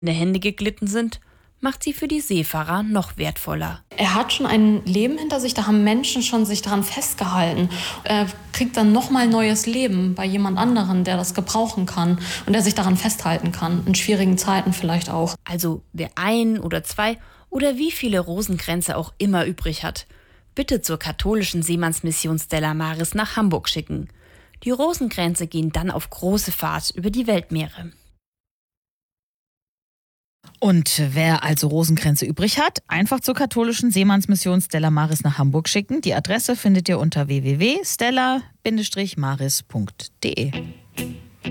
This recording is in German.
Hände geglitten sind, macht sie für die Seefahrer noch wertvoller. Er hat schon ein Leben hinter sich, da haben Menschen schon sich daran festgehalten. Er kriegt dann nochmal neues Leben bei jemand anderen, der das gebrauchen kann und der sich daran festhalten kann, in schwierigen Zeiten vielleicht auch. Also wer 1 oder 2 oder wie viele Rosenkränze auch immer übrig hat, bitte zur katholischen Seemannsmission Stella Maris nach Hamburg schicken. Die Rosenkränze gehen dann auf große Fahrt über die Weltmeere. Und wer also Rosenkränze übrig hat, einfach zur katholischen Seemannsmission Stella Maris nach Hamburg schicken. Die Adresse findet ihr unter www.stella-maris.de.